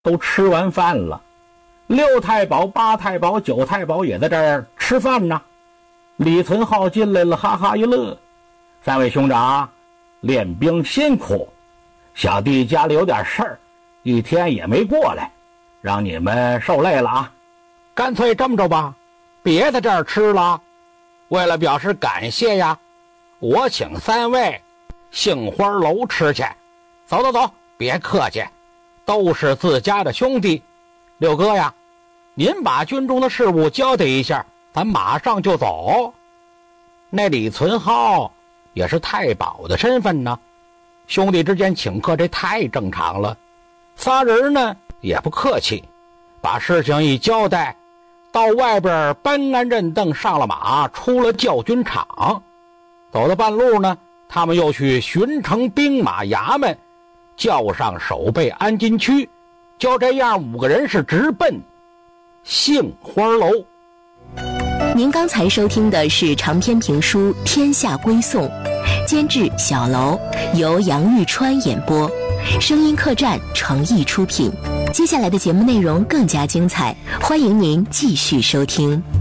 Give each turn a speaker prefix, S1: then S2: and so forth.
S1: 都吃完饭了，6太保、8太保、9太保也在这儿吃饭呢。李存浩进来了，哈哈一乐：“3位兄长，练兵辛苦，小弟家里有点事儿，一天也没过来，让你们受累了啊。
S2: 干脆这么着吧，别在这儿吃了，为了表示感谢呀，我请3位杏花楼吃去。走走走，别客气，都是自家的兄弟。六哥呀，您把军中的事务交代一下，咱马上就走。”那李存浩也是太保的身份呢，兄弟之间请客这太正常了。仨人呢也不客气，把事情一交代，到外边搬鞍认凳，上了马，出了教军场。走到半路呢，他们又去巡城兵马衙门，叫上守备安禁区，就这样5个人是直奔杏花楼。
S3: 您刚才收听的是长篇评书《天下归宋》，监制小楼，由杨玉川演播，声音客栈诚意出品。接下来的节目内容更加精彩，欢迎您继续收听。